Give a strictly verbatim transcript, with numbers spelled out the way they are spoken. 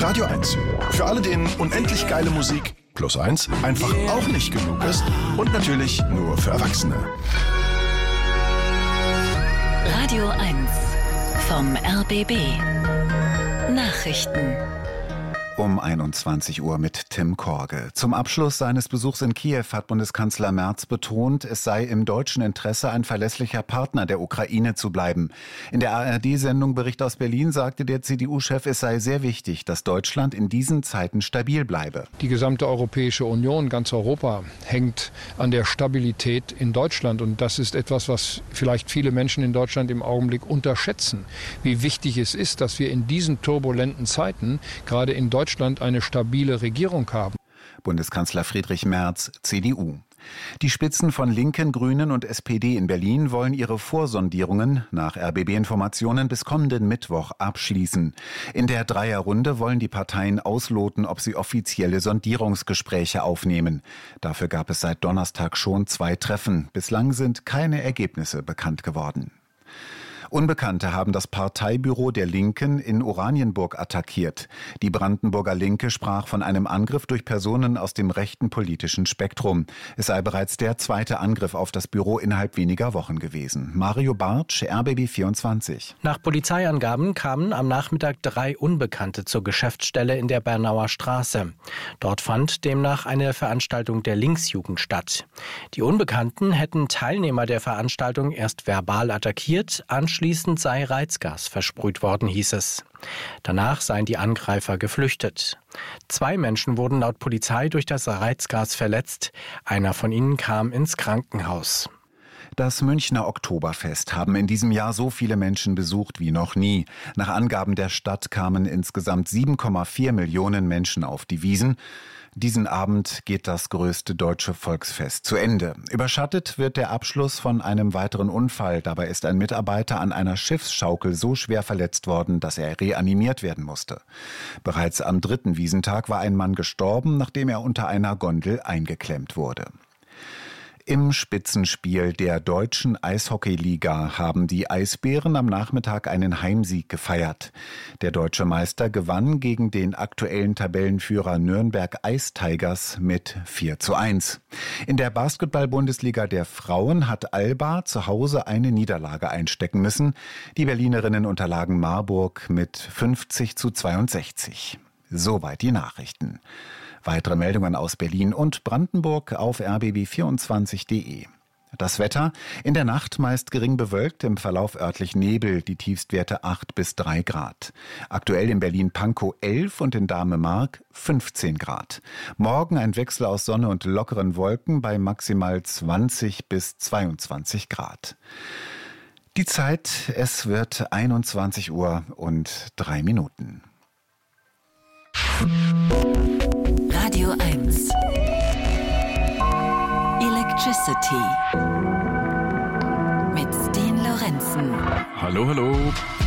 Radio eins. Für alle, denen unendlich geile Musik plus eins einfach auch nicht genug ist und natürlich nur für Erwachsene. Radio eins vom R B B. Nachrichten. Um einundzwanzig Uhr mit Tim Korge. Zum Abschluss seines Besuchs in Kiew hat Bundeskanzler Merz betont, es sei im deutschen Interesse, ein verlässlicher Partner der Ukraine zu bleiben. In der A R D-Sendung Bericht aus Berlin sagte der C D U-Chef, es sei sehr wichtig, dass Deutschland in diesen Zeiten stabil bleibe. Die gesamte Europäische Union, ganz Europa, hängt an der Stabilität in Deutschland. Und das ist etwas, was vielleicht viele Menschen in Deutschland im Augenblick unterschätzen. Wie wichtig es ist, dass wir in diesen turbulenten Zeiten gerade in Deutschland Deutschland eine stabile Regierung haben. Bundeskanzler Friedrich Merz, C D U. Die Spitzen von Linken, Grünen und S P D in Berlin wollen ihre Vorsondierungen nach R B B-Informationen bis kommenden Mittwoch abschließen. In der Dreierrunde wollen die Parteien ausloten, ob sie offizielle Sondierungsgespräche aufnehmen. Dafür gab es seit Donnerstag schon zwei Treffen. Bislang sind keine Ergebnisse bekannt geworden. Unbekannte haben das Parteibüro der Linken in Oranienburg attackiert. Die Brandenburger Linke sprach von einem Angriff durch Personen aus dem rechten politischen Spektrum. Es sei bereits der zweite Angriff auf das Büro innerhalb weniger Wochen gewesen. Mario Bartsch, R B B vierundzwanzig. Nach Polizeiangaben kamen am Nachmittag drei Unbekannte zur Geschäftsstelle in der Bernauer Straße. Dort fand demnach eine Veranstaltung der Linksjugend statt. Die Unbekannten hätten Teilnehmer der Veranstaltung erst verbal attackiert, anschließend Anschließend sei Reizgas versprüht worden, hieß es. Danach seien die Angreifer geflüchtet. Zwei Menschen wurden laut Polizei durch das Reizgas verletzt. Einer von ihnen kam ins Krankenhaus. Das Münchner Oktoberfest haben in diesem Jahr so viele Menschen besucht wie noch nie. Nach Angaben der Stadt kamen insgesamt sieben Komma vier Millionen Menschen auf die Wiesn. Diesen Abend geht das größte deutsche Volksfest zu Ende. Überschattet wird der Abschluss von einem weiteren Unfall. Dabei ist ein Mitarbeiter an einer Schiffsschaukel so schwer verletzt worden, dass er reanimiert werden musste. Bereits am dritten Wiesentag war ein Mann gestorben, nachdem er unter einer Gondel eingeklemmt wurde. Im Spitzenspiel der deutschen Eishockeyliga haben die Eisbären am Nachmittag einen Heimsieg gefeiert. Der deutsche Meister gewann gegen den aktuellen Tabellenführer Nürnberg Ice Tigers mit vier zu eins. In der Basketball-Bundesliga der Frauen hat Alba zu Hause eine Niederlage einstecken müssen. Die Berlinerinnen unterlagen Marburg mit fünfzig zu zweiundsechzig. Soweit die Nachrichten. Weitere Meldungen aus Berlin und Brandenburg auf r b b vierundzwanzig punkt d e. Das Wetter: in der Nacht meist gering bewölkt, im Verlauf örtlich Nebel, die Tiefstwerte acht bis drei Grad. Aktuell in Berlin-Pankow elf und in Dahme-Mark fünfzehn Grad. Morgen ein Wechsel aus Sonne und lockeren Wolken bei maximal zwanzig bis zweiundzwanzig Grad. Die Zeit: es wird einundzwanzig Uhr und drei Minuten. Radio eins. Electricity. Mit Sten Lorenzen. Hallo, hallo.